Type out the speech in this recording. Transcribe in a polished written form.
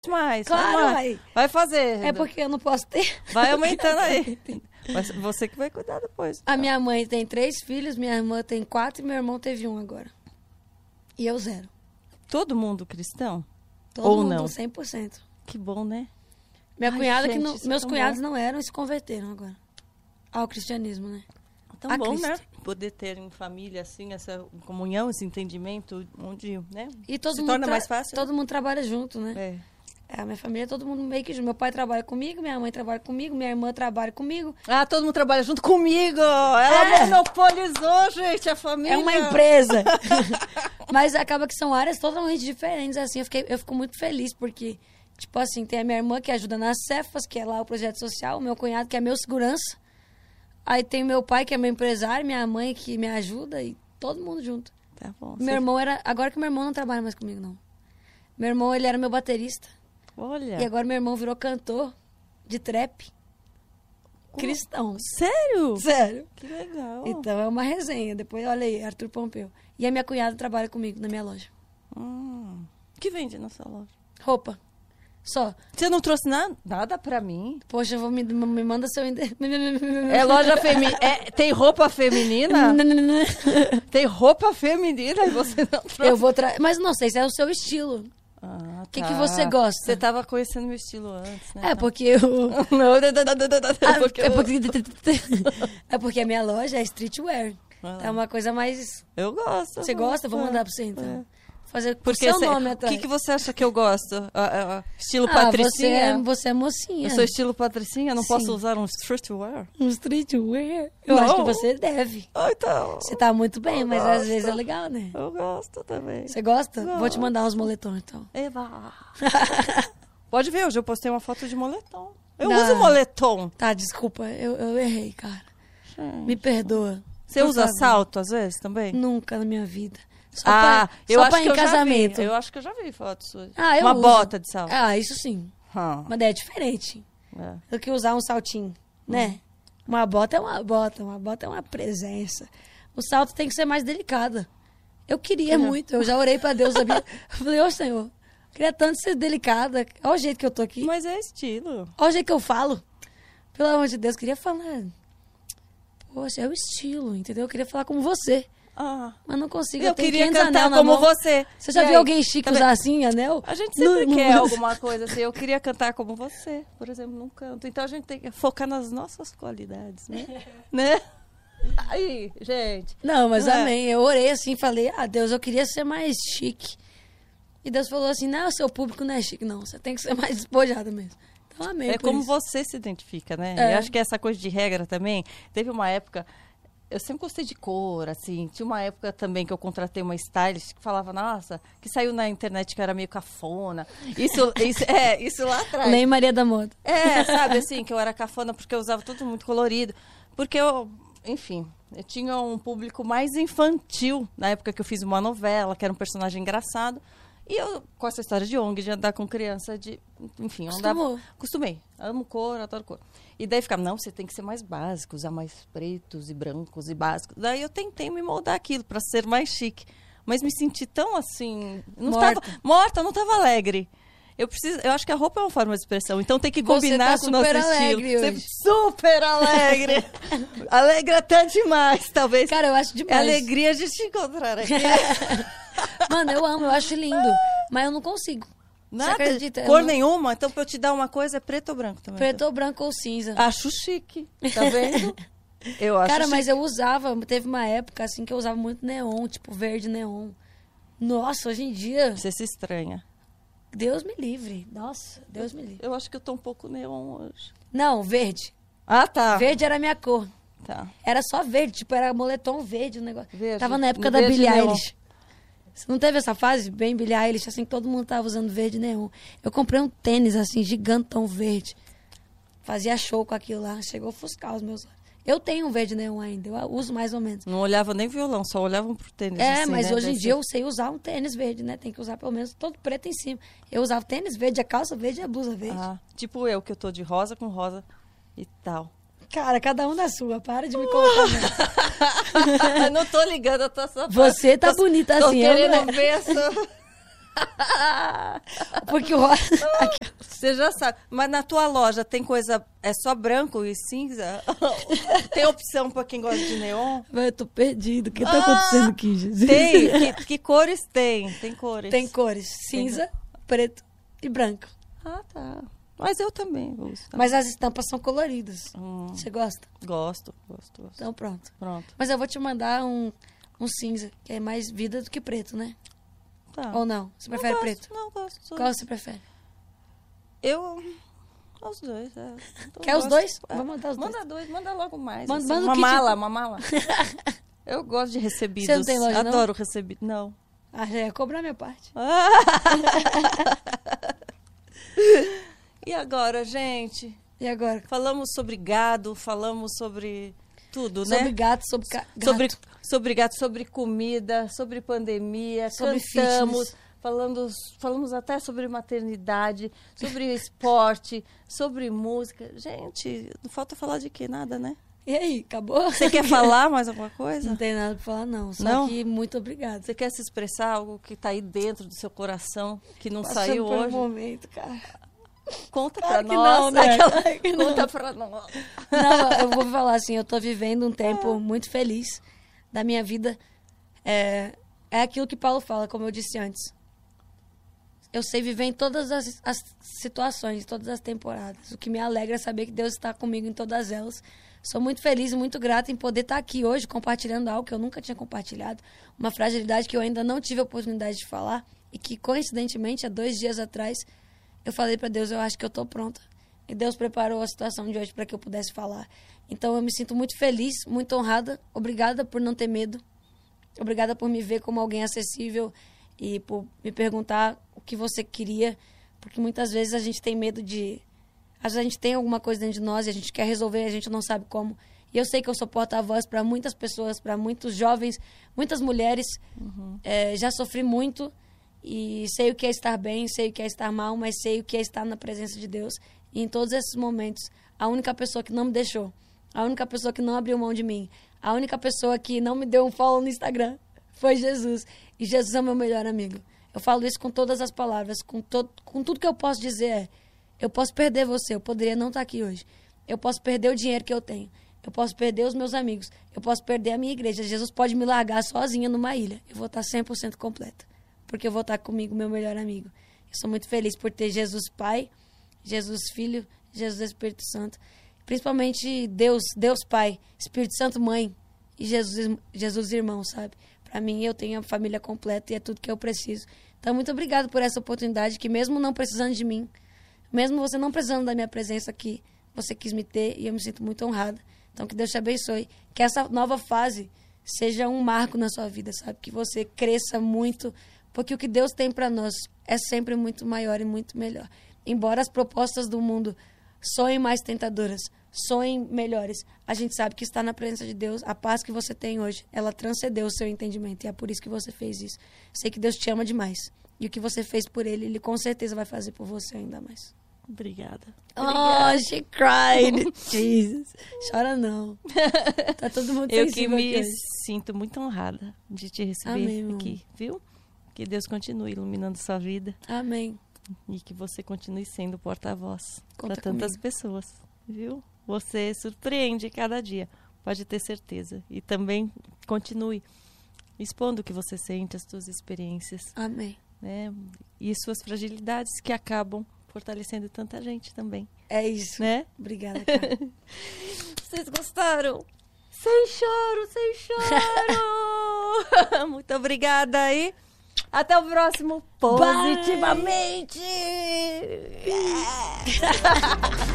mais. Claro, vai. Vai fazer. É porque eu não posso ter. Vai aumentando aí. Mas você que vai cuidar depois. A minha mãe tem 3 filhos, minha irmã tem 4 e meu irmão teve 1 agora. E eu 0. Todo mundo cristão? Todo Ou mundo, não? 100%. Que bom, né? Minha cunhada, gente, que não, isso é meus tão cunhados bom. não eram e se converteram agora. Ao cristianismo, né? Tão A bom, Cristo. né? Poder ter em família, assim, essa comunhão, esse entendimento, onde, né? E todo se mundo torna mais fácil. Todo mundo trabalha junto, né? É. A minha família, todo mundo meio que junto. Meu pai trabalha comigo, minha mãe trabalha comigo, minha irmã trabalha comigo. Ah, todo mundo trabalha junto comigo! Ela monopolizou, gente, a família. É uma empresa. Mas acaba que são áreas totalmente diferentes, assim. Eu fico muito feliz, porque, tipo assim, tem a minha irmã que ajuda nas Cefas, que é lá o projeto social, o meu cunhado que é meu segurança. Aí tem meu pai, que é meu empresário, minha mãe que me ajuda e todo mundo junto. Tá bom. Meu irmão era... Agora que meu irmão não trabalha mais comigo, não. Meu irmão, ele era meu baterista. Olha. E agora meu irmão virou cantor de trap. Cristão. Sério? Sério. Que legal. Então é uma resenha. Depois, olha aí, Arthur Pompeu. E a minha cunhada trabalha comigo na minha loja. O que vende na sua loja? Roupa. Só. Você não trouxe nada pra mim? Poxa, me manda seu endereço. É loja feminina. Tem roupa feminina? Tem roupa feminina e você não trouxe? Eu vou Mas não sei se é o seu estilo. Ah, O que você gosta? Você tava conhecendo meu estilo antes, né? É porque eu... Não, É porque a minha loja é streetwear. É uma coisa mais... Eu gosto. Você gosta? Vou mandar pra você, então. Fazer por Porque seu nome atrás. O que você acha que eu gosto? Estilo patricinha? Você é mocinha. Eu sou estilo patricinha? Não posso Sim. usar um streetwear? Um streetwear? Eu Não. acho que você deve. Então. Você tá muito bem, Eu mas gosto. às vezes é legal, né? Eu gosto também. Você gosta? Gosto. Vou te mandar uns moletons, então. Eva. Pode ver, hoje eu postei uma foto de moletom. Eu Não. uso moletom. Tá, desculpa. Eu errei, cara. Me perdoa. Você Por usa favor. salto às vezes também? Nunca na minha vida. Só eu só acho pra que em eu casamento. já vi. Eu acho que eu já vi fotos suas. Eu Uma uso. bota de salto. Ah, isso sim. Mas é diferente do que usar um saltinho, né? Uma bota é uma bota é uma presença. O salto tem que ser mais delicada. Eu queria muito, eu já orei pra Deus, sabia? Eu falei, ô Senhor, eu queria tanto ser delicada. Olha o jeito que eu tô aqui. Mas é estilo. Olha o jeito que eu falo. Pelo amor de Deus, eu queria falar. Poxa, é o estilo, entendeu? Eu queria falar como você. Mas não consigo. Eu tenho queria 500 cantar anel na como mão. você. Você já E viu aí? alguém chique Tá usar vendo? assim, anel? A gente sempre quer alguma coisa assim. Eu queria cantar como você, por exemplo, num canto. Então a gente tem que focar nas nossas qualidades, né? Né? Aí, gente. Não, mas Não é? amém. Eu orei assim, falei, Deus, eu queria ser mais chique. E Deus falou assim, não, seu público não é chique, não. Você tem que ser mais despojado mesmo. Então, amém. É por como isso. você se identifica, né? É. Eu acho que essa coisa de regra também. Teve uma época. Eu sempre gostei de cor, assim. Tinha uma época também que eu contratei uma stylist que falava, nossa, que saiu na internet que era meio cafona. Isso lá atrás. Nem Maria da Moda. Sabe, assim, que eu era cafona porque eu usava tudo muito colorido. Porque enfim, eu tinha um público mais infantil na época que eu fiz uma novela, que era um personagem engraçado. E eu, com essa história de ONG, de andar com criança, enfim, eu andava... Acostumei. Amo cor, adoro cor. E daí ficava, não, você tem que ser mais básico, usar mais pretos e brancos e básicos. Daí eu tentei me moldar aquilo para ser mais chique. Mas me senti tão assim... Morta, não estava alegre. Eu acho que a roupa é uma forma de expressão, então tem que combinar com o nosso estilo. Hoje. Super alegre! Alegre até demais, talvez. Cara, eu acho demais. É alegria de te encontrar aqui. Mano, eu amo, eu acho lindo. Mas eu não consigo. Nada, você acredita? cor nenhuma. Então, pra eu te dar uma coisa, é preto ou branco também. Preto ou branco ou cinza. Acho chique, tá vendo? Eu acho Cara, chique. mas eu usava, teve uma época assim que eu usava muito neon, tipo verde neon. Nossa, hoje em dia, Você se estranha. Deus me livre. Nossa, Deus me livre. Eu acho que eu tô um pouco neon hoje. Não, verde. Ah, tá. Verde era a minha cor. Tá. Era só verde, tipo, era moletom verde o negócio. Verde. Tava na época No da verde Billie neon. Eilish. Você não teve essa fase bem Billie Eilish, assim, que todo mundo tava usando verde neon. Eu comprei um tênis, assim, gigantão verde. Fazia show com aquilo lá. Chegou a ofuscar os meus olhos. Eu tenho um verde neon ainda, eu uso mais ou menos. Não olhava nem violão, só olhavam pro tênis. É, assim, mas né? hoje em Desse- dia eu sei usar um tênis verde, né? Tem que usar pelo menos todo preto em cima. Eu usava tênis verde, a calça verde e a blusa verde. Tipo eu, que eu tô de rosa com rosa e tal. Cara, cada um na sua, para de me colocar nessa. Eu não tô ligando, eu tô só... Você tá bonita tô assim, eu querendo não é. ver essa... Porque o Você já sabe. Mas na tua loja tem coisa... É só branco e cinza? Tem opção pra quem gosta de neon? Eu tô perdido. O que tá acontecendo aqui, Jesus? Tem. Que cores tem? Tem cores. Tem cores. Cinza, preto e branco. Ah, tá. Mas eu também gosto. Mas as estampas são coloridas. Você gosta? Gosto. Então pronto. Pronto. Mas eu vou te mandar um cinza, que é mais vida do que preto, né? Tá. Ou não? Você prefere preto? Não, gosto. Qual você prefere? Eu... Os dois, Quer os dois? Vou mandar os dois. Manda dois, manda logo mais. Manda assim. Uma mala. Eu gosto de recebidos. Você não tem loja, Adoro recebido. Não. Já ia cobrar minha parte. E agora, gente? E agora? Falamos sobre gado, falamos sobre tudo, né? Sobre gato, sobre gato, sobre comida, sobre pandemia, sobre cantamos, fitness. falamos até sobre maternidade, sobre esporte, sobre música. Gente, não falta falar de quê? Nada, né? E aí, acabou? Você quer falar mais alguma coisa? Não tem nada pra falar, não. Só não? que muito obrigada. Você quer se expressar algo que tá aí dentro do seu coração, que não Passando saiu por hoje? Um momento, cara. Conta claro pra nós. Não, né? Conta pra nós. Não, eu vou falar assim, eu tô vivendo um tempo muito feliz da minha vida. É aquilo que Paulo fala, como eu disse antes. Eu sei viver em todas as situações, todas as temporadas. O que me alegra é saber que Deus está comigo em todas elas. Sou muito feliz e muito grata em poder estar aqui hoje compartilhando algo que eu nunca tinha compartilhado. Uma fragilidade que eu ainda não tive a oportunidade de falar e que, coincidentemente, há 2 dias atrás, eu falei para Deus, eu acho que eu estou pronta. E Deus preparou a situação de hoje para que eu pudesse falar. Então, eu me sinto muito feliz, muito honrada. Obrigada por não ter medo. Obrigada por me ver como alguém acessível e por me perguntar o que você queria. Porque muitas vezes a gente tem medo de... Às vezes a gente tem alguma coisa dentro de nós e a gente quer resolver e a gente não sabe como. E eu sei que eu sou porta-voz para muitas pessoas, para muitos jovens, muitas mulheres. Já sofri muito e sei o que é estar bem, sei o que é estar mal, mas sei o que é estar na presença de Deus. E em todos esses momentos, a única pessoa que não me deixou, a única pessoa que não abriu mão de mim, a única pessoa que não me deu um follow no Instagram foi Jesus. E Jesus é o meu melhor amigo. Eu falo isso com todas as palavras, com tudo que eu posso dizer eu posso perder você, eu poderia não estar aqui hoje. Eu posso perder o dinheiro que eu tenho. Eu posso perder os meus amigos. Eu posso perder a minha igreja. Jesus pode me largar sozinha numa ilha. Eu vou estar 100% completa. Porque eu vou estar comigo, meu melhor amigo. Eu sou muito feliz por ter Jesus Pai, Jesus Filho, Jesus Espírito Santo. Principalmente Deus Pai, Espírito Santo Mãe e Jesus Irmão, sabe? Para mim, eu tenho a família completa e é tudo que eu preciso. Então, muito obrigado por essa oportunidade que mesmo não precisando de mim, mesmo você não precisando da minha presença aqui, você quis me ter e eu me sinto muito honrada. Então, que Deus te abençoe. Que essa nova fase seja um marco na sua vida, sabe? Que você cresça muito, porque o que Deus tem para nós é sempre muito maior e muito melhor. Embora as propostas do mundo soem mais tentadoras, soem melhores, a gente sabe que está na presença de Deus. A paz que você tem hoje, ela transcendeu o seu entendimento. E é por isso que você fez isso. Sei que Deus te ama demais. E o que você fez por Ele com certeza vai fazer por você ainda mais. Obrigada. Oh, she cried. Jesus. Chora não. Tá todo mundo eu que me aqui. sinto muito honrada de te receber aqui, viu? Que Deus continue iluminando sua vida. Amém. E que você continue sendo porta-voz para tantas comigo. pessoas, viu? Você surpreende cada dia, pode ter certeza. E também continue expondo o que você sente, as suas experiências. Amém. Né? E suas fragilidades que acabam fortalecendo tanta gente também. É isso. Né? Obrigada, cara. Vocês gostaram? Sem choro, sem choro! Muito obrigada aí. Até o próximo Positivamente!